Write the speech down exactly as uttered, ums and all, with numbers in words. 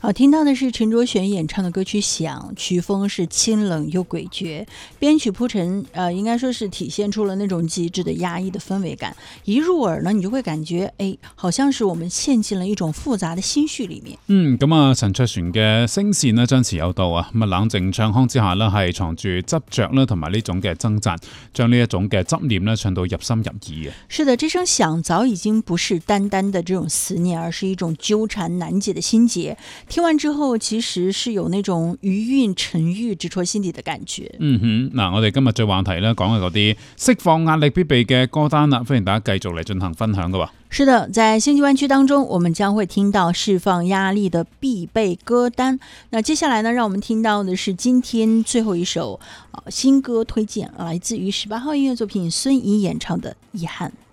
好，听到的是陈卓璇演唱的歌曲《想》，曲风是清冷又诡谲，编曲铺陈，呃，应该说是体现出了那種極致的壓抑的氛圍感。一入耳呢，你就會感覺，哎，好像是我們陷進了一種複雜的心緒裡面。 嗯，咁啊，陳卓璇嘅聲線呢，張弛有度啊，咁啊冷靜唱腔之下呢，係藏住執着啦，同埋呢種嘅掙扎，將呢一種嘅執念呢唱到入心入耳嘅。 是的，這聲響早已經不是單單的這種思念，而是一種糾纏難解的心結。聽完之後，其實是有那種餘韻沉鬱、直戳心底的感覺。 嗯哼，嗱，我哋今日最話題咧講嘅嗰啲釋放壓力必備嘅歌單啦，歡迎大家繼續嚟進行分享嘅喎。 是的，在星際灣區當中，我們將會聽到釋放壓力的必備歌單。那接下來呢，讓我們聽到的是今天最後一首、呃、新歌推薦，來自於十八號音樂作品孫怡演唱的《遺憾》。